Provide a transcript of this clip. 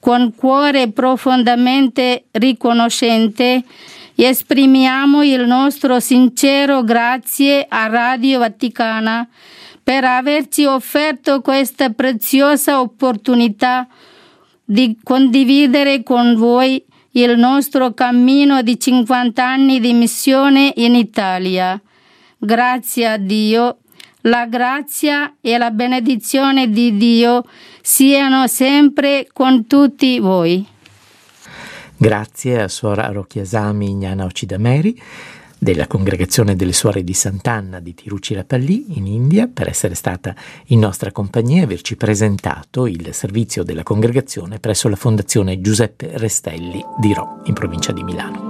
con cuore profondamente riconoscente, esprimiamo il nostro sincero grazie a Radio Vaticana per averci offerto questa preziosa opportunità di condividere con voi il nostro cammino di 50 anni di missione in Italia. Grazie a Dio, la grazia e la benedizione di Dio siano sempre con tutti voi. Grazie a Suor Arochiasami Gnana Occidameri della Congregazione delle Suore di Sant'Anna di Tiruchirappalli in India per essere stata in nostra compagnia e averci presentato il servizio della congregazione presso la Fondazione Giuseppe Restelli di Rho in provincia di Milano.